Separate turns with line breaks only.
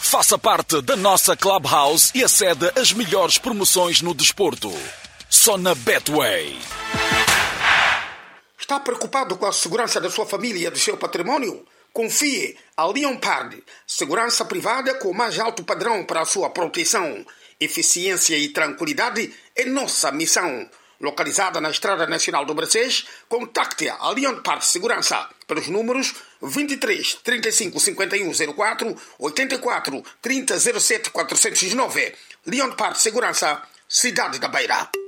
Faça parte da nossa Clubhouse e acede às melhores promoções no desporto. Só na Betway.
Está preocupado com a segurança da sua família e do seu património? Confie a Leonpard, segurança privada com o mais alto padrão para a sua proteção. Eficiência e tranquilidade é nossa missão. Localizada na Estrada Nacional do Bracês, contacte a Leonpard Segurança pelos números 23 35 51 04 84 30 07 409. Leonpard Segurança, Cidade da Beira.